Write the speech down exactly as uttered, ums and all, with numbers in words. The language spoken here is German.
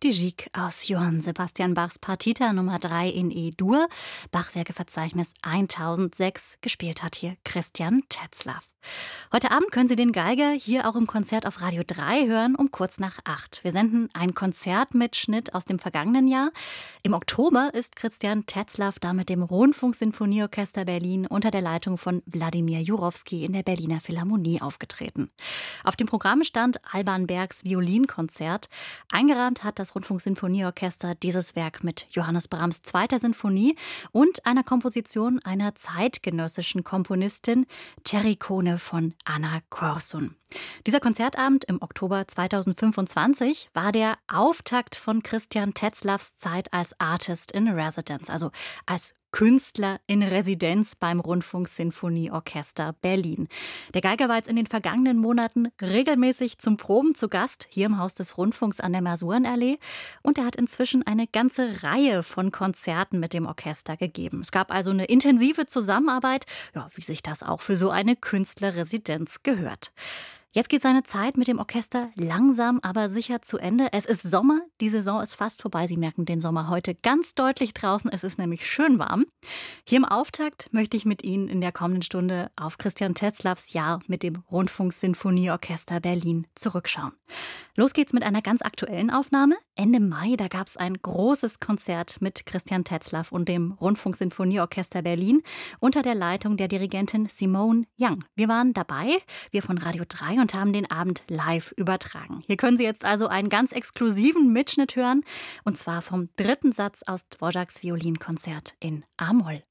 Suite de Gigue aus Johann Sebastian Bachs Partita Nummer drei in E-Dur, Bachwerkeverzeichnis tausendsechs. Gespielt hat hier Christian Tetzlaff. Heute Abend können Sie den Geiger hier auch im Konzert auf Radio drei hören, um kurz nach acht. Wir senden einen Konzertmitschnitt aus dem vergangenen Jahr. Im Oktober ist Christian Tetzlaff da mit dem Rundfunksinfonieorchester Berlin unter der Leitung von Wladimir Jurowski in der Berliner Philharmonie aufgetreten. Auf dem Programm stand Alban Bergs Violinkonzert. Eingerahmt hat das Rundfunksinfonieorchester dieses Werk mit Johannes Brahms zweiter Sinfonie und einer Komposition einer zeitgenössischen Komponistin, Terikone von Anna Korsun. Dieser Konzertabend im Oktober zweitausendfünfundzwanzig war der Auftakt von Christian Tetzlaffs Zeit als Artist in Residence, also als Künstler in Residenz beim Rundfunksinfonieorchester Berlin. Der Geiger war jetzt in den vergangenen Monaten regelmäßig zum Proben zu Gast, hier im Haus des Rundfunks an der Masurenallee. Und er hat inzwischen eine ganze Reihe von Konzerten mit dem Orchester gegeben. Es gab also eine intensive Zusammenarbeit, ja, wie sich das auch für so eine Künstlerresidenz gehört. Jetzt geht seine Zeit mit dem Orchester langsam, aber sicher zu Ende. Es ist Sommer, die Saison ist fast vorbei. Sie merken den Sommer heute ganz deutlich draußen. Es ist nämlich schön warm. Hier im Auftakt möchte ich mit Ihnen in der kommenden Stunde auf Christian Tetzlaffs Jahr mit dem Rundfunksinfonieorchester Berlin zurückschauen. Los geht's mit einer ganz aktuellen Aufnahme. Ende Mai, da gab es ein großes Konzert mit Christian Tetzlaff und dem Rundfunksinfonieorchester Berlin unter der Leitung der Dirigentin Simone Young. Wir waren dabei, wir von Radio drei, und haben den Abend live übertragen. Hier können Sie jetzt also einen ganz exklusiven Mitschnitt hören, und zwar vom dritten Satz aus Dvořáks Violinkonzert in A-Moll.